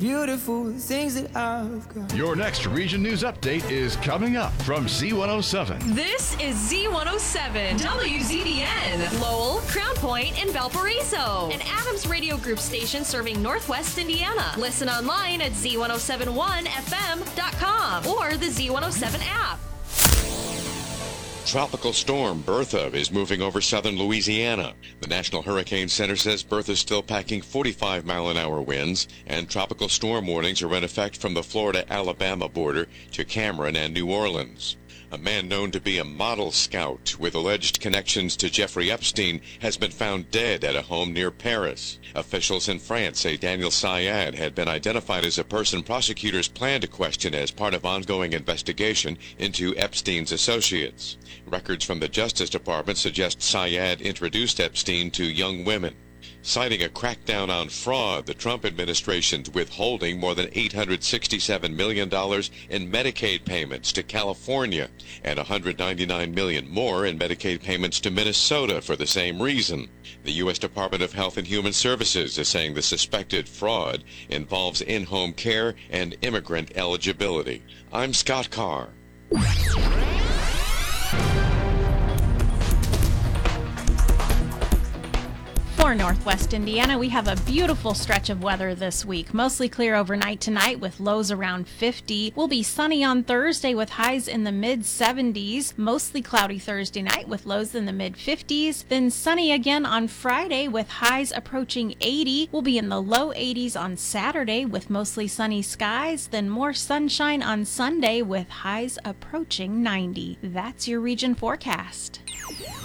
beautiful things that I've got. Your next Region News Update is coming up from Z107. This is Z107, WZDN, Lowell, Crown Point, and Valparaiso. An Adams Radio Group station serving Northwest Indiana. Listen online at Z1071FM.com or the Z107 app. Tropical storm Bertha is moving over southern Louisiana. The National Hurricane Center says Bertha is still packing 45-mile-an-hour winds, and tropical storm warnings are in effect from the Florida-Alabama border to Cameron and New Orleans. A man known to be a model scout with alleged connections to Jeffrey Epstein has been found dead at a home near Paris. Officials in France say Daniel Syed had been identified as a person prosecutors plan to question as part of ongoing investigation into Epstein's associates. Records from the Justice Department suggest Syed introduced Epstein to young women. Citing a crackdown on fraud, the Trump administration's withholding more than $867 million in Medicaid payments to California and $199 million more in Medicaid payments to Minnesota for the same reason. The U.S. Department of Health and Human Services is saying the suspected fraud involves in-home care and immigrant eligibility. I'm Scott Carr. For Northwest Indiana, we have a beautiful stretch of weather this week. Mostly clear overnight tonight with lows around 50. We'll be sunny on Thursday with highs in the mid-70s. Mostly cloudy Thursday night with lows in the mid-50s. Then sunny again on Friday with highs approaching 80. We'll be in the low 80s on Saturday with mostly sunny skies. Then more sunshine on Sunday with highs approaching 90. That's your region forecast.